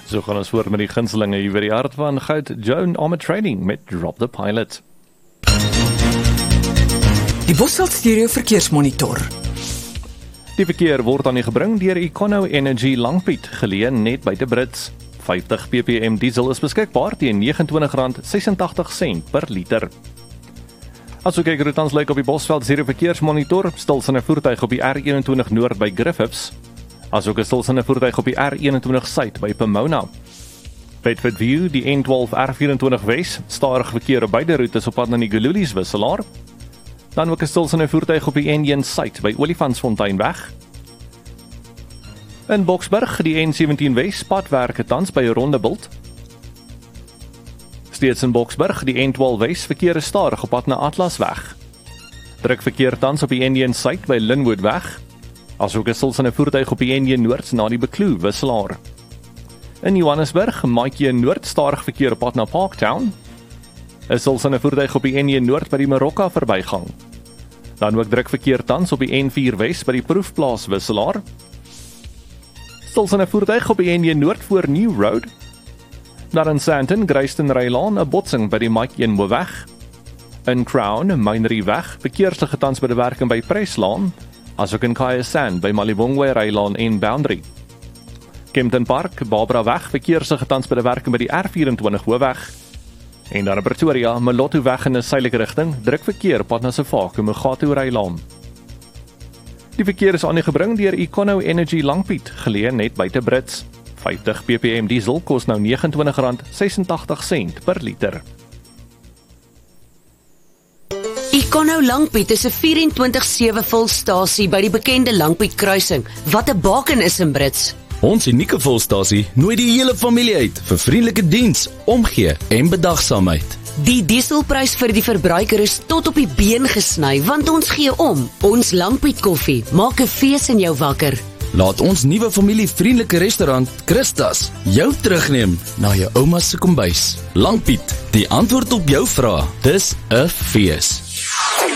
So gaan ons voort met die gunstelinge hier by die hart van goud, Joan Armour Training met Drop the Pilot. Die Bosveld Stereo Verkeersmonitor. Die verkeer word aan u gebring deur Econo Energy Langpiet, geleë net buite Brits. 50 ppm diesel is beskikbaar teen R29.86 per liter. As ons kyk hoe dit tans lyk op die Bosveld Stereo Verkeersmonitor, stilstaande voertuig op die R21 Noord by Griffiths, asook 'n stilstaande voertuig op die R21 Suid by Pomona. Bedford View, die N12 R24 Wes, stadig verkeer op beide roetes op pad na die Gululies wisselaar. Dan ook 'n stilstaande voertuig op die N1 Suid by Olifantsfonteinweg. In Boksburg, die N17 Wes, padwerke tans by Rondebult. Steeds in Boksburg, die N12 Wes, verkeer is stadig op pad na Atlasweg. Druk verkeer tans op die N1 Suid by Linwoodweg, asook 'n stilstaande voertuig op die N1 Noord na die Bekloo wisselaar. In Johannesburg, Maatjie Noord, stadig verkeer op pad na Parktown. 'n stilstaande voertuig op die N1 Noord by die Marokka verbygang. Dan ook druk verkeer tans op die N4 Wes by die Proefplaas wisselaar. Stilstaande voertuig op die N1 Noord voor New Road. Daar in Sandton, Grayston Rylaan, 'n botsing by die Mike 1 weg. In Crown, Mainrie weg, verkeerslige tans by die werking by Preslaan, asook in Kayasand by Malibongwe Rylaan en Boundary. Kempton Park, Barbara weg, verkeerslige tans by die werking by die R24 Hoofweg. En dan in Pretoria, Malotto weg in 'n suidelike rigting, druk verkeer op pad na Sefako, Mugatu Rylaan. Die verkeer is aan u gebring deur Econo Energy Langpiet, geleë net buite Brits. 50 ppm diesel kos nou R29.86 per liter. Econo Langpiet is 'n 24/7 volstasie by die bekende Langpiet kruising, wat 'n baken is in Brits. Ons unieke volstasie nooi die hele familie uit vir vriendelike diens, omgee en bedagsaamheid. Die dieselprys vir die verbruiker is tot op die been gesny, want ons gee om. Ons Langpiet koffie maak 'n fees in jou wakker. Laat ons nuwe familievriendelike restaurant Christas jou terugneem na jou ouma se kombuis. Langpiet, die antwoord op jou vrae. Dis 'n fees.